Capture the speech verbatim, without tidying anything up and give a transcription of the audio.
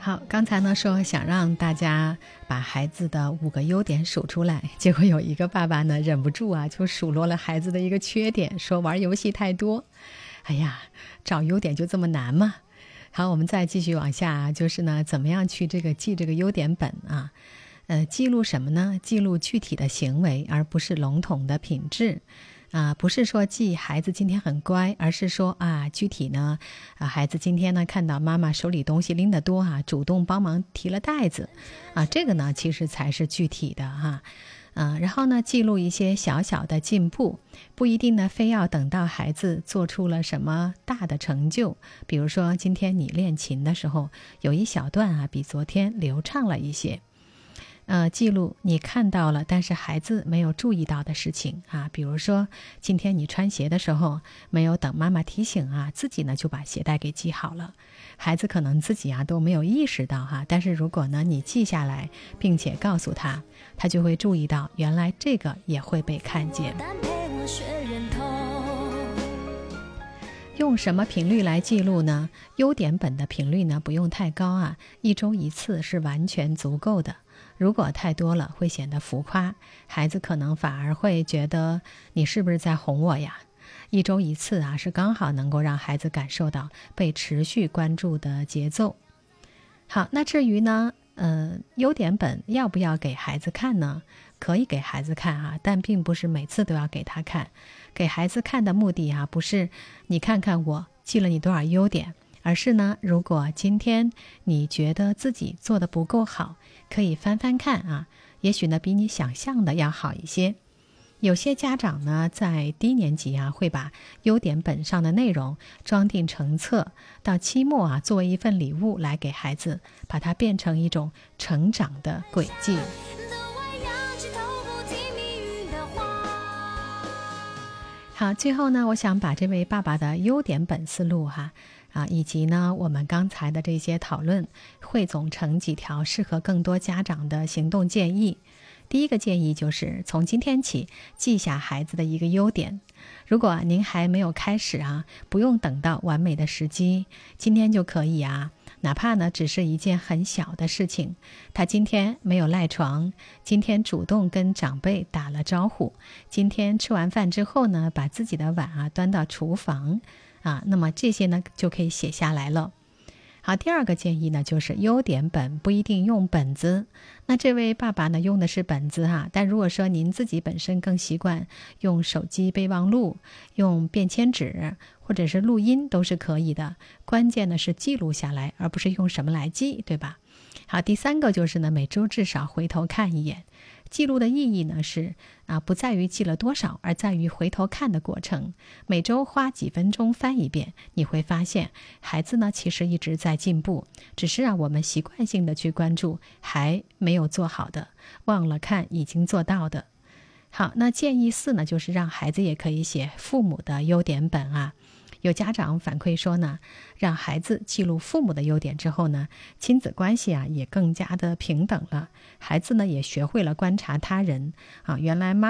好，刚才呢说想让大家把孩子的五个优点数出来，结果有一个爸爸呢忍不住啊，就数落了孩子的一个缺点，说玩游戏太多。哎呀，找优点就这么难吗？好，我们再继续往下啊，就是呢，怎么样去这个记这个优点本啊？呃，记录什么呢？记录具体的行为，而不是笼统的品质。啊，不是说记孩子今天很乖，而是说啊，具体呢，啊，孩子今天呢看到妈妈手里东西拎得多啊，主动帮忙提了袋子，啊，这个呢其实才是具体的哈，啊，然后呢记录一些小小的进步，不一定呢非要等到孩子做出了什么大的成就，比如说今天你练琴的时候，有一小段啊比昨天流畅了一些。呃，记录你看到了，但是孩子没有注意到的事情啊，比如说今天你穿鞋的时候，没有等妈妈提醒啊，自己呢就把鞋带给系好了，孩子可能自己啊都没有意识到哈、啊，但是如果呢你记下来，并且告诉他，他就会注意到，原来这个也会被看见。用什么频率来记录呢？优点本的频率呢不用太高啊，一周一次是完全足够的。如果太多了会显得浮夸，孩子可能反而会觉得你是不是在哄我呀？一周一次啊，是刚好能够让孩子感受到被持续关注的节奏。好，那至于呢，呃，优点本要不要给孩子看呢？可以给孩子看啊，但并不是每次都要给他看。给孩子看的目的啊，不是你看看我记了你多少优点，而是呢，如果今天你觉得自己做得不够好，可以翻翻看啊，也许呢比你想象的要好一些。有些家长呢在低年级啊会把优点本上的内容装订成册，到期末啊作为一份礼物来给孩子，把它变成一种成长的轨迹。好，最后呢，我想把这位爸爸的优点本思路哈啊，以及呢我们刚才的这些讨论，汇总成几条适合更多家长的行动建议。第一个建议就是从今天起记下孩子的一个优点。如果您还没有开始啊，不用等到完美的时机，今天就可以啊。哪怕呢只是一件很小的事情，他今天没有赖床，今天主动跟长辈打了招呼，今天吃完饭之后呢，把自己的碗啊端到厨房啊，那么这些呢就可以写下来了。好，第二个建议呢，就是优点本不一定用本子。那这位爸爸呢用的是本子哈，但如果说您自己本身更习惯用手机备忘录、用便签纸或者是录音都是可以的。关键呢是记录下来，而不是用什么来记，对吧？好，第三个就是呢，每周至少回头看一眼。记录的意义呢是啊，不在于记了多少，而在于回头看的过程。每周花几分钟翻一遍，你会发现孩子呢其实一直在进步，只是啊我们习惯性的去关注还没有做好的，忘了看已经做到的。好，那建议四呢，就是让孩子也可以写父母的优点本啊。有家长反馈说呢，让孩子记录父母的优点之后呢，亲子关系啊也更加的平等了，孩子呢也学会了观察他人啊，原来妈